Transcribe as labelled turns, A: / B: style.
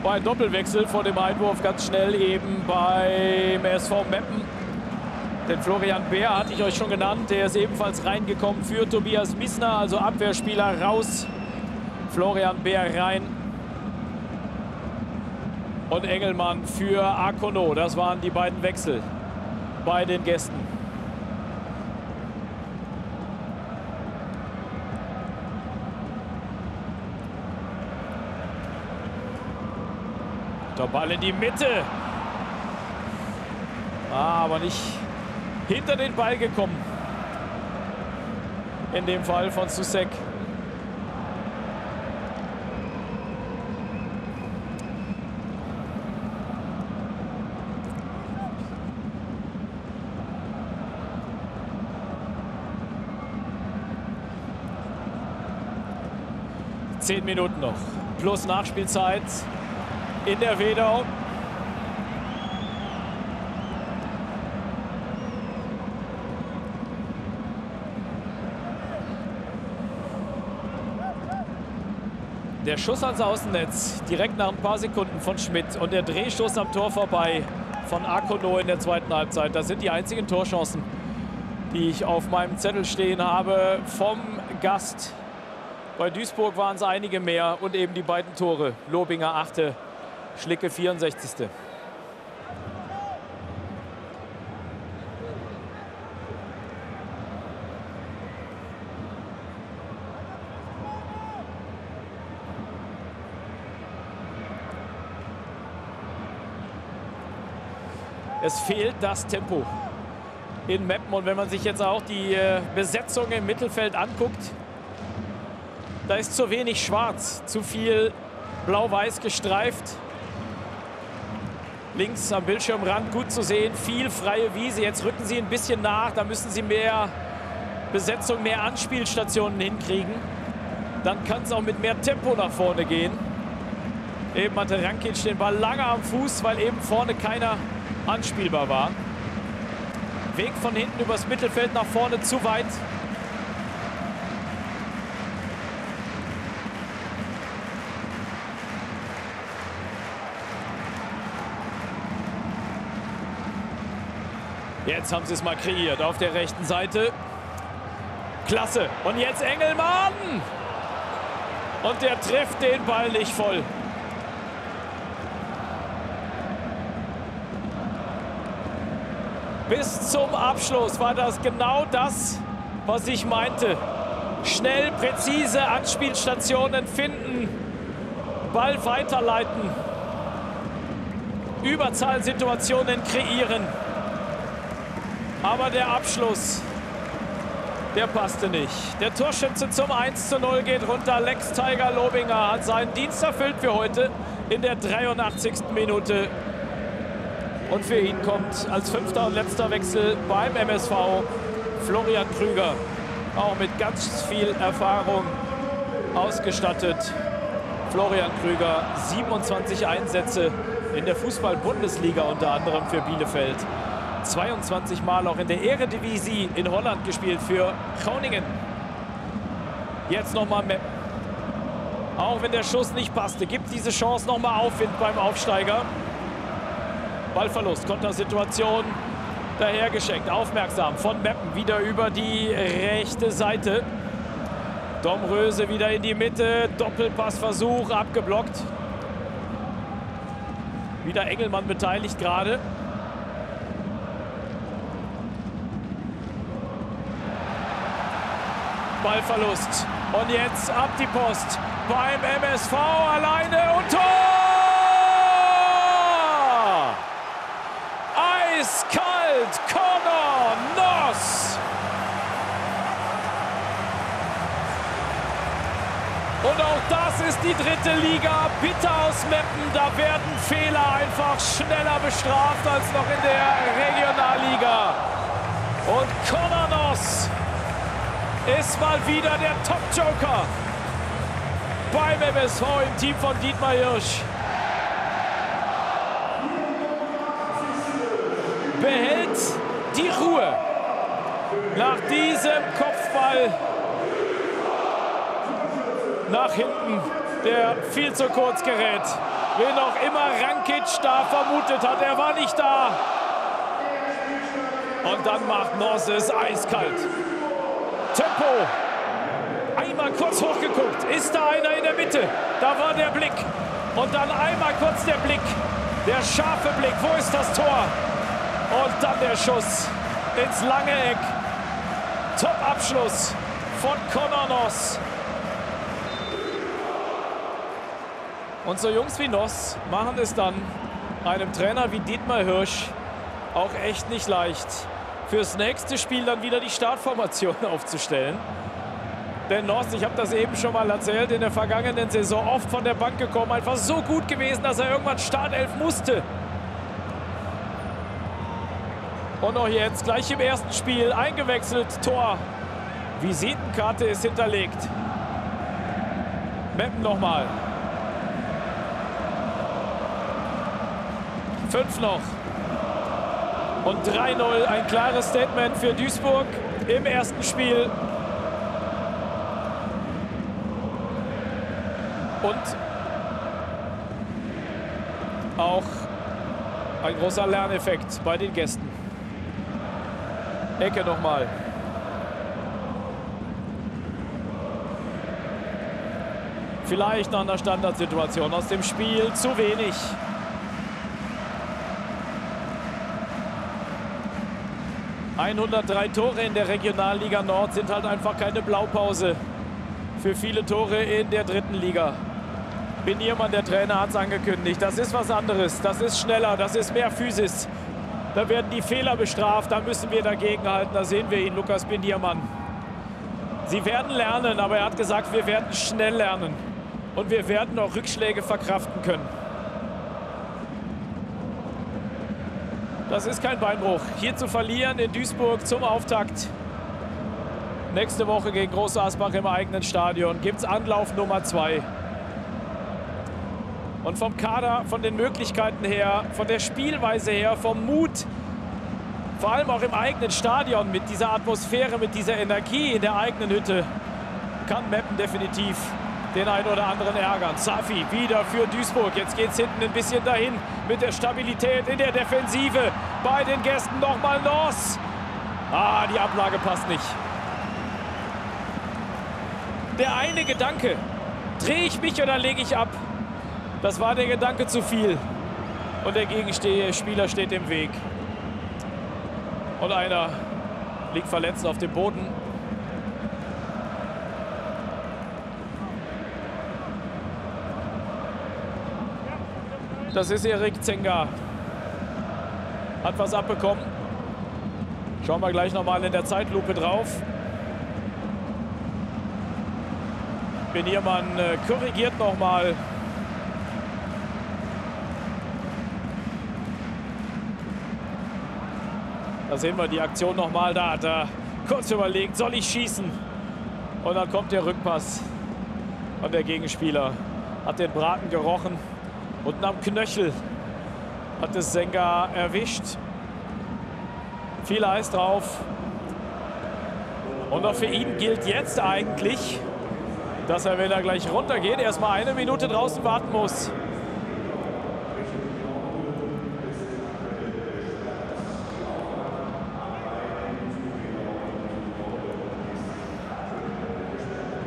A: Bei Doppelwechsel vor dem Einwurf ganz schnell eben beim SV Meppen. Den Florian Bär hatte ich euch schon genannt. Der ist ebenfalls reingekommen für Tobias Miesner, also Abwehrspieler raus. Florian Bär rein. Und Engelmann für Akono. Das waren die beiden Wechsel bei den Gästen. Der Ball in die Mitte. Aber nicht hinter den Ball gekommen. In dem Fall von Susek. Zehn Minuten noch. Plus Nachspielzeit in der Wedau. Der Schuss ans Außennetz, direkt nach ein paar Sekunden von Schmidt. Und der Drehstoß am Tor vorbei von Akono in der zweiten Halbzeit. Das sind die einzigen Torchancen, die ich auf meinem Zettel stehen habe vom Gast. Bei Duisburg waren es einige mehr und eben die beiden Tore. Lobinger 8., Schlicke 64. Es fehlt das Tempo in Meppen. Und wenn man sich jetzt auch die Besetzung im Mittelfeld anguckt, da ist zu wenig schwarz, zu viel blau-weiß gestreift. Links am Bildschirmrand gut zu sehen, viel freie Wiese. Jetzt rücken sie ein bisschen nach, da müssen sie mehr Besetzung, mehr Anspielstationen hinkriegen. Dann kann es auch mit mehr Tempo nach vorne gehen. Eben hatte Rankic den Ball lange am Fuß, weil eben vorne keiner anspielbar war. Weg von hinten übers Mittelfeld nach vorne zu weit. Jetzt haben sie es mal kreiert auf der rechten Seite. Klasse. Und jetzt Engelmann. Und der trifft den Ball nicht voll. Bis zum Abschluss war das genau das, was ich meinte. Schnell, präzise Anspielstationen finden, Ball weiterleiten, Überzahlsituationen kreieren. Aber der Abschluss, der passte nicht. Der Torschütze zum 1:0 geht runter. Lex Tiger Lobinger hat seinen Dienst erfüllt für heute in der 83. Minute. Und für ihn kommt als 5. und letzter Wechsel beim MSV Florian Krüger. Auch mit ganz viel Erfahrung ausgestattet. Florian Krüger, 27 Einsätze in der Fußball-Bundesliga unter anderem für Bielefeld. 22 Mal auch in der Eredivisie in Holland gespielt für Groningen. Jetzt nochmal Meppen. Auch wenn der Schuss nicht passte, gibt diese Chance nochmal Aufwind beim Aufsteiger. Ballverlust, Kontersituation dahergeschenkt. Aufmerksam von Meppen wieder über die rechte Seite. Domröse wieder in die Mitte. Doppelpassversuch abgeblockt. Wieder Engelmann beteiligt gerade. Ballverlust. Und jetzt ab die Post beim MSV alleine und Tor! Eiskalt, Connor Noss! Und auch das ist die dritte Liga. Bitter aus Meppen. Da werden Fehler einfach schneller bestraft als noch in der Regionalliga. Und Connor Noss ist mal wieder der Top-Joker beim MSV im Team von Dietmar Hirsch. Behält die Ruhe nach diesem Kopfball nach hinten, der viel zu kurz gerät. wen auch immer Rankic da vermutet hat. Er war nicht da. Und dann macht Noss es eiskalt. Tempo. Einmal kurz hochgeguckt. Ist da einer in der Mitte? Da war der Blick. Und dann einmal kurz der Blick. Der scharfe Blick. Wo ist das Tor? Und dann der Schuss ins lange Eck. Top-Abschluss von Conor Noss. Und so Jungs wie Noss machen es dann einem Trainer wie Dietmar Hirsch auch echt nicht leicht, fürs nächste Spiel dann wieder die Startformation aufzustellen. Denn Noss, ich habe das eben schon mal erzählt, in der vergangenen Saison oft von der Bank gekommen, einfach so gut gewesen, dass er irgendwann Startelf musste. Und auch jetzt, gleich im ersten Spiel, eingewechselt, Tor. Visitenkarte ist hinterlegt. Meppen nochmal. 5 noch. Und 3-0, ein klares Statement für Duisburg im ersten Spiel. Und auch ein großer Lerneffekt bei den Gästen. Ecke nochmal. Vielleicht nach einer Standardsituation aus dem Spiel zu wenig. ...103 Tore in der Regionalliga Nord sind halt einfach keine Blaupause für viele Tore in der dritten Liga. Beniermann, der Trainer, hat es angekündigt. Das ist was anderes, das ist schneller, das ist mehr Physis. Da werden die Fehler bestraft, da müssen wir dagegenhalten. Da sehen wir ihn, Lukas Beniermann. Sie werden lernen, aber er hat gesagt, wir werden schnell lernen. Und wir werden auch Rückschläge verkraften können. Das ist kein Beinbruch. Hier zu verlieren in Duisburg zum Auftakt. Nächste Woche gegen Groß Asbach im eigenen Stadion gibt es Anlauf Nummer 2. Und vom Kader, von den Möglichkeiten her, von der Spielweise her, vom Mut, vor allem auch im eigenen Stadion mit dieser Atmosphäre, mit dieser Energie in der eigenen Hütte, kann Meppen definitiv den einen oder anderen ärgern. Safi wieder für Duisburg. Jetzt geht es hinten ein bisschen dahin mit der Stabilität in der Defensive. Bei den Gästen nochmal Noss. Ah, die Ablage passt nicht. Der eine Gedanke, drehe ich mich oder lege ich ab? Das war der Gedanke zu viel. Und der Gegenspieler steht im Weg. Und einer liegt verletzt auf dem Boden. Das ist Erik Zenga. Hat was abbekommen. Schauen wir gleich nochmal in der Zeitlupe drauf. Beniermann korrigiert nochmal. Da sehen wir die Aktion nochmal. Da hat er kurz überlegt, soll ich schießen? Und dann kommt der Rückpass. Und der Gegenspieler hat den Braten gerochen. Unten am Knöchel hat es Zenga erwischt. Viel Eis drauf. Und auch für ihn gilt jetzt eigentlich, dass er, wenn er gleich runtergeht, erstmal 1 Minute draußen warten muss.